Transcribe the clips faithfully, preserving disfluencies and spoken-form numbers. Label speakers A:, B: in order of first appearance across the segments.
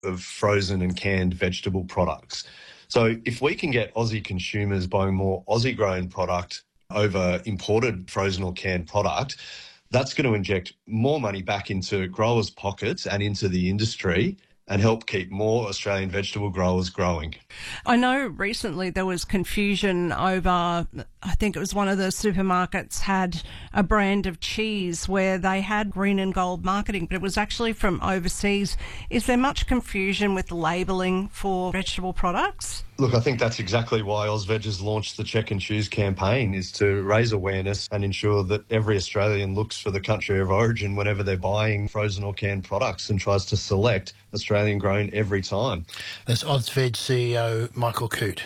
A: of frozen and canned vegetable products. So if we can get Aussie consumers buying more Aussie-grown product over imported frozen or canned product, that's going to inject more money back into growers' pockets and into the industry and help keep more Australian vegetable growers growing.
B: I know recently there was confusion over, I think it was one of the supermarkets had a brand of cheese where they had green and gold marketing, but it was actually from overseas. Is there much confusion with labelling for vegetable products?
A: Look, I think that's exactly why AusVeg has launched the Check and Choose campaign, is to raise awareness and ensure that every Australian looks for the country of origin whenever they're buying frozen or canned products and tries to select Australian grown every time.
C: That's AusVeg C E O Michael Coote.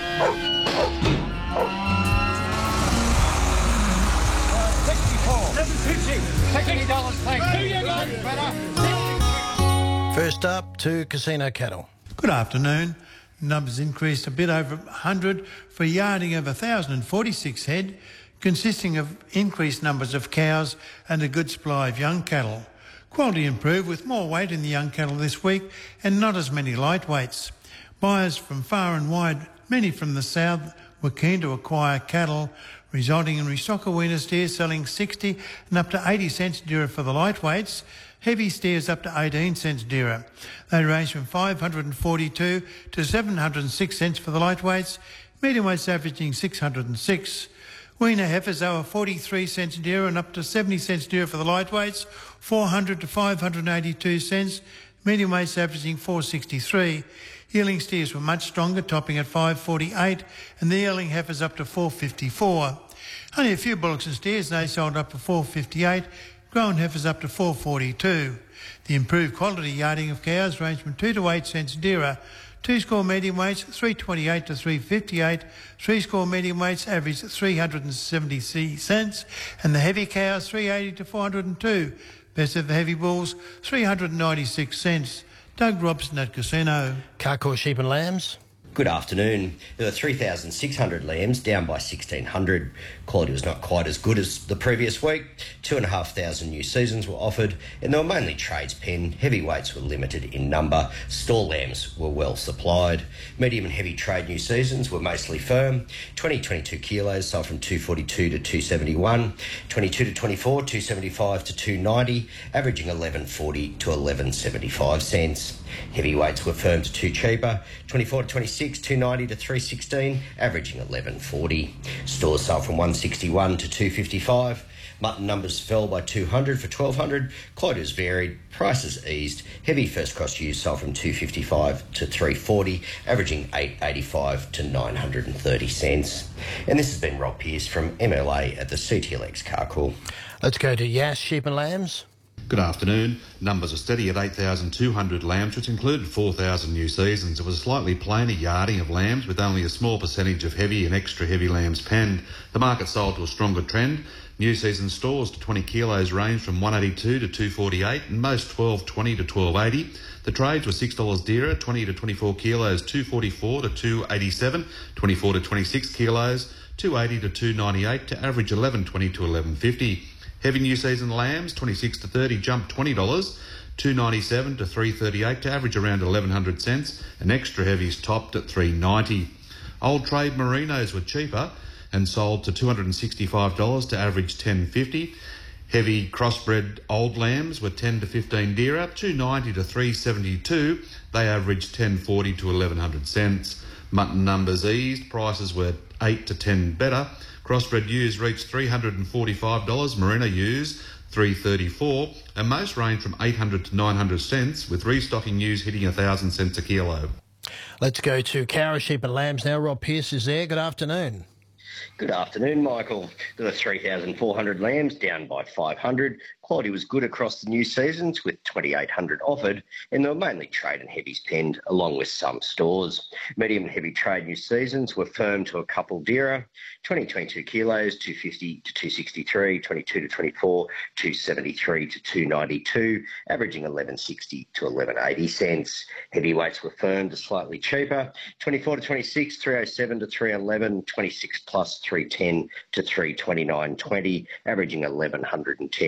C: First up, to Casino Cattle.
D: Good afternoon. Numbers increased a bit over one hundred for a yarding of one thousand forty-six head, consisting of increased numbers of cows and a good supply of young cattle. Quality improved with more weight in the young cattle this week and not as many lightweights. Buyers from far and wide, many from the south, were keen to acquire cattle, resulting in restocker weaner steers selling sixty and up to eighty cents dearer for the lightweights, heavy steers up to eighteen cents dearer. They range from five hundred forty-two to seven hundred six cents for the lightweights, medium weights averaging six hundred six. Weaner heifers are forty-three cents dearer and up to seventy cents dearer for the lightweights, four hundred to five hundred eighty-two cents, medium weights averaging four sixty-three. Yearling steers were much stronger, topping at five forty-eight, and the yearling heifers up to four fifty-four. Only a few bullocks and steers, they sold up to four fifty-eight, grown heifers up to four forty-two. The improved quality yarding of cows range from two to eight cents dearer. Two score medium weights three twenty-eight to three fifty-eight. Three score medium weights average three hundred seventy cents, and the heavy cows three eighty to four hundred two. Best of the heavy bulls three hundred ninety-six cents. Doug Robson at Casino.
C: Carcoar Sheep and Lambs.
E: Good afternoon. There were three thousand six hundred lambs, down by sixteen hundred. Quality was not quite as good as the previous week. Two and a half thousand new seasons were offered, and they were mainly trades penned. Heavyweights were limited in number. Store lambs were well supplied. Medium and heavy trade new seasons were mostly firm. twenty twenty-two kilos sold from two forty-two to two seventy-one. twenty-two to twenty-four, two seventy-five to two ninety, averaging eleven forty to eleven seventy-five cents. Heavyweights were firm to two cheaper. twenty-four to twenty-six, two ninety to three sixteen, averaging eleven forty. Stores sold from one sixty-one to two fifty-five. Mutton numbers fell by two hundred for twelve hundred. Quotas varied. Prices eased. Heavy first cross ewes sold from two fifty-five to three forty, averaging eight eighty-five to nine hundred thirty cents. And this has been Rob Pearce from M L A at the C T L X Carcoar.
C: Let's go to Yass Sheep and Lambs.
F: Good afternoon. Numbers are steady at eight thousand two hundred lambs, which included four thousand new seasons. It was a slightly plainer yarding of lambs, with only a small percentage of heavy and extra heavy lambs penned. The market sold to a stronger trend. New season stores to twenty kilos range from one eighty-two to two forty-eight, and most twelve twenty to twelve eighty. The trades were six dollars dearer, twenty to twenty-four kilos, two forty-four to two eighty-seven, twenty-four to twenty-six kilos, two eighty to two ninety-eight, to average eleven twenty to eleven fifty. Heavy new season lambs, twenty-six to thirty, jumped twenty dollars, two ninety-seven to three thirty-eight, to average around eleven hundred cents, and extra heavies topped at three ninety. Old trade merinos were cheaper and sold to two hundred sixty-five dollars, to average ten fifty. Heavy crossbred old lambs were ten to fifteen dearer, two ninety to three seventy-two. They averaged ten forty to eleven hundred cents. Mutton numbers eased, prices were eight to ten better. Crossbred ewes reached three hundred forty-five dollars, merino ewes three thirty-four, and most range from eight hundred to nine hundred cents, with restocking ewes hitting one thousand cents a kilo.
C: Let's go to Cowra Sheep and Lambs now. Rob Pearce is there. Good afternoon.
E: Good afternoon, Michael. There were three thousand four hundred lambs, down by five hundred. Quality was good across the new seasons, with twenty-eight hundred offered, and they were mainly trade and heavies penned, along with some stores. Medium and heavy trade new seasons were firm to a couple dearer. twenty twenty-two kilos, two fifty to two sixty-three, twenty-two to twenty-four, two seventy-three to two ninety-two, averaging eleven sixty to eleven eighty cents. Heavyweights were firm to slightly cheaper. twenty-four to twenty-six, three oh seven to three eleven, twenty-six plus three ten to three twenty-nine twenty, averaging eleven ten to eleven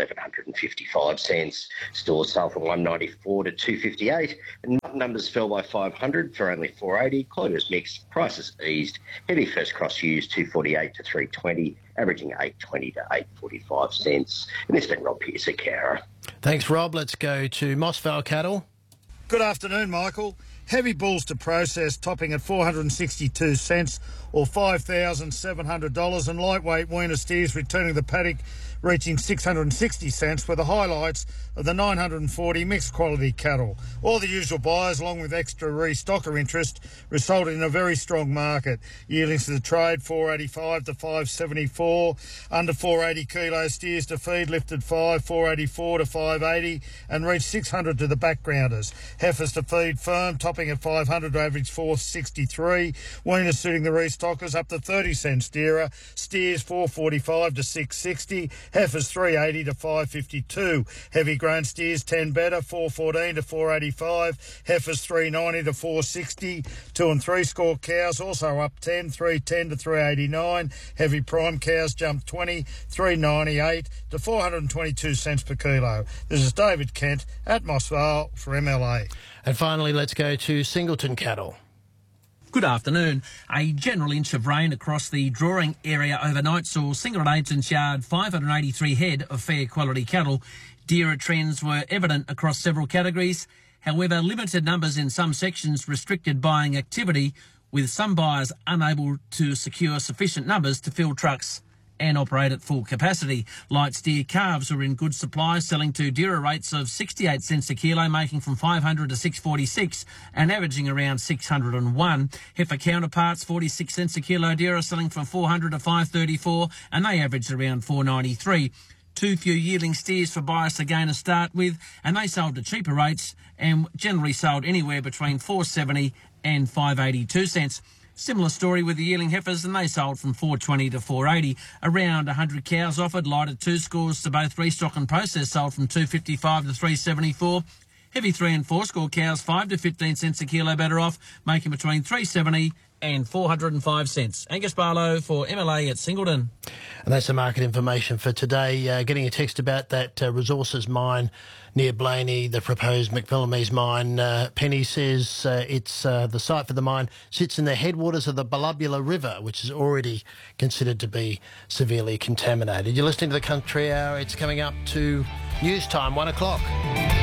E: seven hundred fifty-five cents. Stores sold from one ninety-four to two fifty-eight, and numbers fell by five hundred for only four eighty. Cloters mixed, prices eased. Heavy first cross used two forty-eight to three twenty, averaging eight twenty to eight forty-five cents. And this has been Rob Pearce at Cowra.
C: Thanks, Rob. Let's go to Moss Vale Cattle.
G: Good afternoon, Michael. Heavy bulls to process topping at four hundred sixty-two cents or five thousand seven hundred dollars, and lightweight weaner steers returning the paddock reaching six hundred sixty cents, were the highlights of the nine hundred forty mixed quality cattle. All the usual buyers, along with extra restocker interest, resulted in a very strong market. Yieldings to the trade four eighty-five to five seventy-four, under four eighty kilo steers to feed lifted five, four eighty-four to five eighty, and reached six hundred to the backgrounders. Heifers to feed firm, topping at five hundred to average four sixty-three. Weaners suiting the restockers up to thirty cents dearer. Steers four forty-five to six sixty. Heifers three eighty to five fifty-two. Heavy grown steers ten better, four fourteen to four eighty-five. Heifers three ninety to four sixty. Two and three score cows also up ten, three ten to three eighty-nine. Heavy prime cows jumped twenty, three ninety-eight to four hundred twenty-two cents per kilo. This is David Kent at Moss Vale for M L A.
C: And finally, let's go to Singleton Cattle.
H: Good afternoon. A general inch of rain across the drawing area overnight saw Singleton Agents Yard five hundred eighty-three head of fair quality cattle. Dearer trends were evident across several categories. However, limited numbers in some sections restricted buying activity, with some buyers unable to secure sufficient numbers to fill trucks and operate at full capacity. Light steer calves were in good supply, selling to dearer rates of sixty-eight cents a kilo, making from five hundred to six forty-six and averaging around six hundred one. Heifer counterparts, forty-six cents a kilo dearer, selling from four hundred to five thirty-four, and they averaged around four ninety-three. Too few yielding steers for buyers to gain a start with, and they sold at cheaper rates and generally sold anywhere between four seventy and five eighty-two cents. Similar story with the yearling heifers, and they sold from four twenty to four eighty. Around one hundred cows offered. Lighted two scores to both restock and process sold from two fifty-five to three seventy-four. Heavy three and four score cows five to fifteen cents a kilo better off, making between three seventy and four hundred five cents. Angus Barlow for M L A at Singleton.
C: And that's the market information for today. Uh, getting a text about that uh, resources mine near Blaney, the proposed McPhillamys mine. Uh, Penny says uh, it's uh, the site for the mine sits in the headwaters of the Ballubula River, which is already considered to be severely contaminated. You're listening to the Country Hour. It's coming up to news time, one o'clock.